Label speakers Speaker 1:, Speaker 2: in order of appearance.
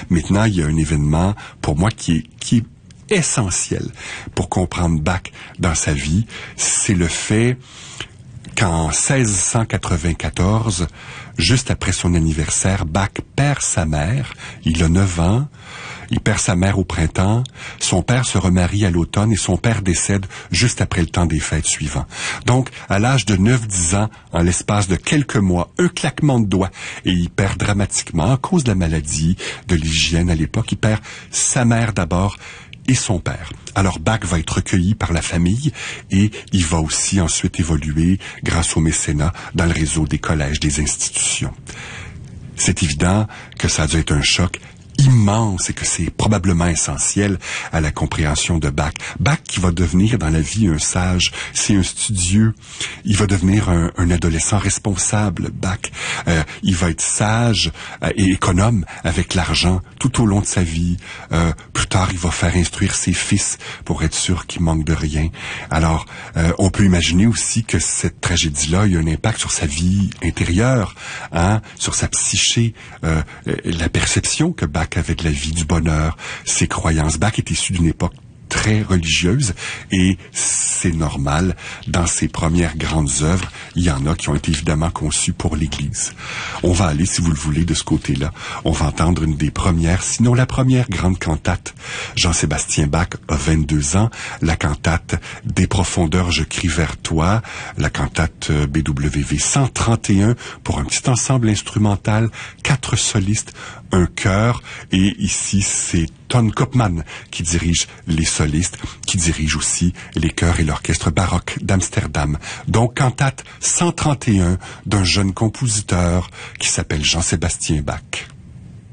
Speaker 1: Maintenant, il y a un événement, pour moi, qui est essentiel pour comprendre Bach dans sa vie, c'est le fait qu'en 1694, juste après son anniversaire, Bach perd sa mère. Il a 9 ans. Il perd sa mère au printemps. Son père se remarie à l'automne et son père décède juste après le temps des fêtes suivants. Donc, à l'âge de 9-10 ans, en l'espace de quelques mois, un claquement de doigts, et il perd dramatiquement, à cause de la maladie, de l'hygiène à l'époque, il perd sa mère d'abord, et son père. Alors Bach va être recueilli par la famille et il va aussi ensuite évoluer grâce au mécénat dans le réseau des collèges, des institutions. C'est évident que ça a dû être un choc immense et que c'est probablement essentiel à la compréhension de Bach. Bach qui va devenir dans la vie un sage, c'est un studieux, il va devenir un adolescent responsable, Bach. Il va être sage et économe avec l'argent tout au long de sa vie. Plus tard, il va faire instruire ses fils pour être sûr qu'ils manquent de rien. Alors, on peut imaginer aussi que cette tragédie-là a eu un impact sur sa vie intérieure, sur sa psyché, la perception que Bach avait de la vie, du bonheur, ses croyances. Bach est issu d'une époque très religieuse et c'est normal. Dans ses premières grandes œuvres, il y en a qui ont été évidemment conçues pour l'Église. On va aller, si vous le voulez, de ce côté-là. On va entendre une des premières, sinon la première grande cantate. Jean-Sébastien Bach a 22 ans. La cantate Des profondeurs je crie vers toi, la cantate BWV 131 pour un petit ensemble instrumental, 4 solistes, un chœur, et ici c'est Ton Koopman qui dirige les solistes, qui dirige aussi les chœurs et l'orchestre baroque d'Amsterdam. Donc, cantate 131 d'un jeune compositeur qui s'appelle Jean-Sébastien Bach.